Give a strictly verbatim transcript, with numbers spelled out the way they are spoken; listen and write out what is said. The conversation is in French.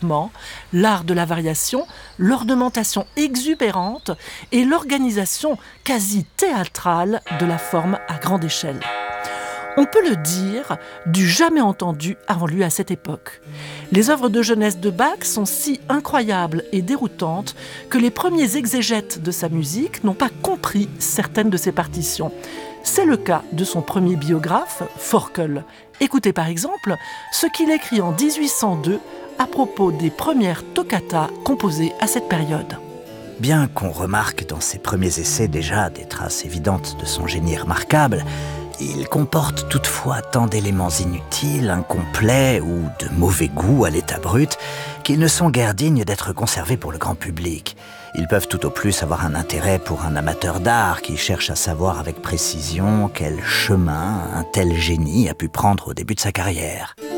rythmiquement, l'art de la variation, l'ornementation exubérante et l'organisation quasi théâtrale de la forme à grande échelle. On peut le dire, du jamais entendu avant lui à cette époque. Les œuvres de jeunesse de Bach sont si incroyables et déroutantes que les premiers exégètes de sa musique n'ont pas compris certaines de ses partitions. C'est le cas de son premier biographe, Forkel. Écoutez par exemple ce qu'il écrit en dix-huit cent deux à propos des premières toccatas composées à cette période. Bien qu'on remarque dans ses premiers essais déjà des traces évidentes de son génie remarquable, il comporte toutefois tant d'éléments inutiles, incomplets ou de mauvais goût à l'état brut qu'ils ne sont guère dignes d'être conservés pour le grand public. Ils peuvent tout au plus avoir un intérêt pour un amateur d'art qui cherche à savoir avec précision quel chemin un tel génie a pu prendre au début de sa carrière.